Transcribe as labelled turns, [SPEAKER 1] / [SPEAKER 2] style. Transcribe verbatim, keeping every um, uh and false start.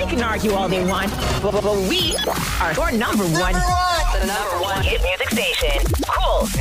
[SPEAKER 1] can argue all they want, but, but we are your number one,
[SPEAKER 2] Number one.
[SPEAKER 1] the number one hit music station. Cool